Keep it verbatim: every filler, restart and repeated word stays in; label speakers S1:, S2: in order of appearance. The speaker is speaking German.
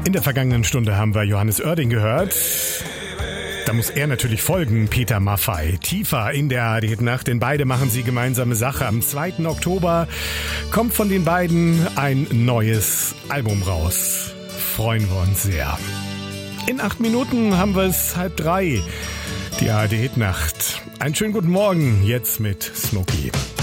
S1: In der vergangenen Stunde haben wir Johannes Oerding gehört. Da muss er natürlich folgen, Peter Maffay. Tiefer in der A R D Hit Nacht, denn beide machen sie gemeinsame Sache. Am zweiten Oktober kommt von den beiden ein neues Album raus. Freuen wir uns sehr. In acht Minuten haben wir es halb drei. Die A R D Hit Nacht. Einen schönen guten Morgen, jetzt mit Smokey.